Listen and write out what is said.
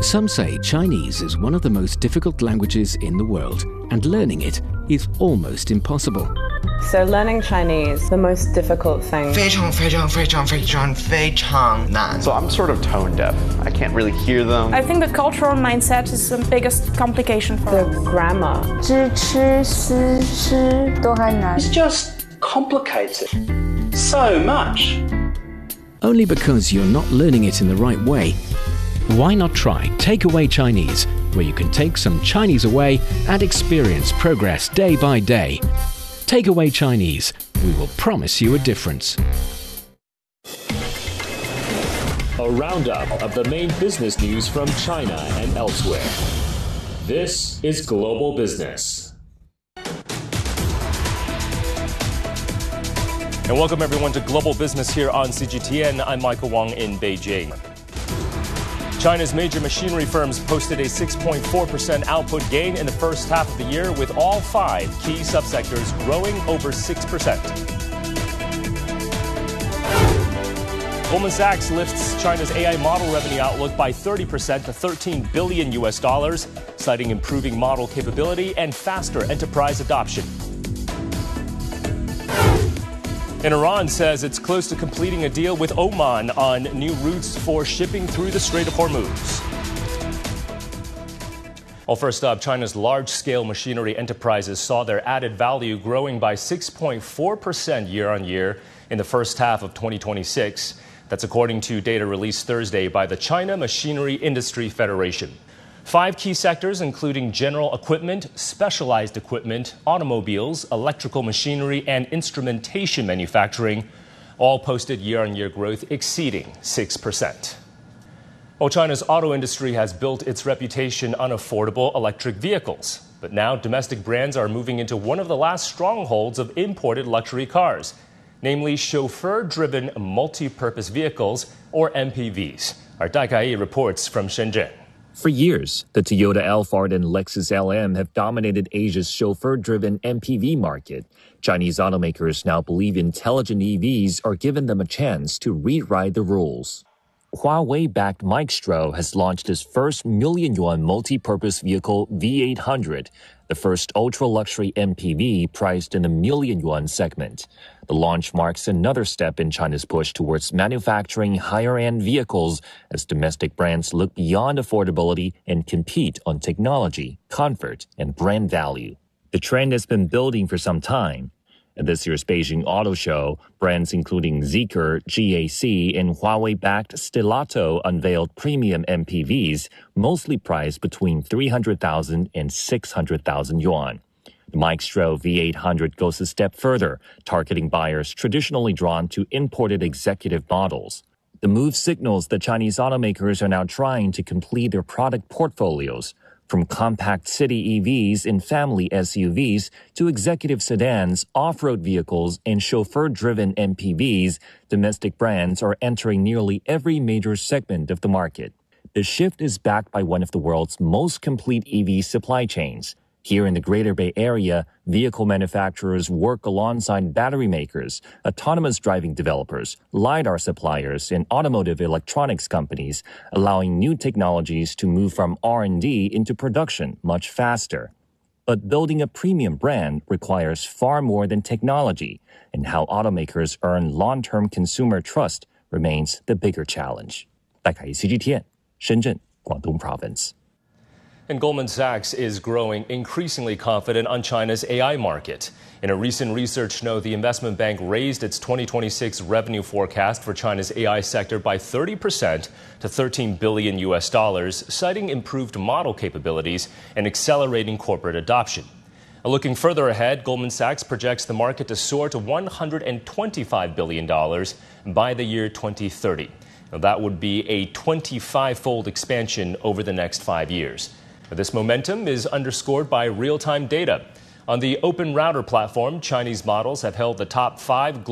Some say Chinese is one of the most difficult languages in the world, and learning it is almost impossible. So learning Chinese, the most difficult thing. 非常非常非常非常非常难. So I'm sort of tone deaf. I can't really hear them. I think the cultural mindset is the biggest complication for The us. grammar. 知吃思吃都还难。 It's just complicated so much. Only because you're not learning it in the right way. Why not try Takeaway Chinese, where you can take some Chinese away and experience progress day by day. Takeaway Chinese, we will promise you a difference. A roundup of the main business news from China and elsewhere. This is Global Business. And welcome everyone to Global Business here on CGTN. I'm Michael Wong in Beijing. China's major machinery firms posted a 6.4% output gain in the first half of the year, with all 5 key subsectors growing over 6%. Goldman Sachs lifts China's AI model revenue outlook by 30% to $13 billion, citing improving model capability and faster enterprise adoption. And Iran says it's close to completing a deal with Oman on new routes for shipping through the Strait of Hormuz. Well, first up, China's large-scale machinery enterprises saw their added value growing by 6.4% year-on-year in the first half of 2026. That's according to data released Thursday by the China Machinery Industry Federation. 5 key sectors, including general equipment, specialized equipment, automobiles, electrical machinery, and instrumentation manufacturing, all posted year-on-year growth exceeding 6%. Well, China's auto industry has built its reputation on affordable electric vehicles. But now domestic brands are moving into one of the last strongholds of imported luxury cars, namely chauffeur-driven multi-purpose vehicles, or MPVs. Our Dai Kai reports from Shenzhen. For years, the Toyota Alphard and Lexus LM have dominated Asia's chauffeur-driven MPV market. Chinese automakers now believe intelligent EVs are giving them a chance to rewrite the rules. Huawei-backed Micstro has launched its first million-yuan multi-purpose vehicle V800, the first ultra-luxury MPV priced in the million-yuan segment. The launch marks another step in China's push towards manufacturing higher-end vehicles as domestic brands look beyond affordability and compete on technology, comfort, and brand value. The trend has been building for some time. At this year's Beijing Auto Show, brands including Zeekr, GAC, and Huawei-backed Stelato unveiled premium MPVs, mostly priced between 300,000 and 600,000 yuan. The Micstro V800 goes a step further, targeting buyers traditionally drawn to imported executive models. The move signals that Chinese automakers are now trying to complete their product portfolios. From compact city EVs and family SUVs to executive sedans, off-road vehicles, and chauffeur-driven MPVs, domestic brands are entering nearly every major segment of the market. The shift is backed by one of the world's most complete EV supply chains. Here in the Greater Bay Area, vehicle manufacturers work alongside battery makers, autonomous driving developers, LiDAR suppliers, and automotive electronics companies, allowing new technologies to move from R&D into production much faster. But building a premium brand requires far more than technology, and how automakers earn long-term consumer trust remains the bigger challenge. 大凯 CGTN 深圳广东 Province. And Goldman Sachs is growing increasingly confident on China's AI market. In a recent research note, the investment bank raised its 2026 revenue forecast for China's AI sector by 30% to $13 billion, citing improved model capabilities and accelerating corporate adoption. Looking further ahead, Goldman Sachs projects the market to soar to $125 billion by the year 2030. Now, that would be a 25-fold expansion over the next 5 years. This momentum is underscored by real-time data. On the Open Router platform, Chinese models have held the top 5 global